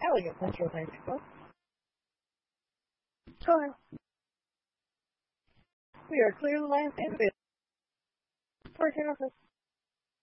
elegant Pennsylvania Club. Time. We are clear the land and bid. Parking office.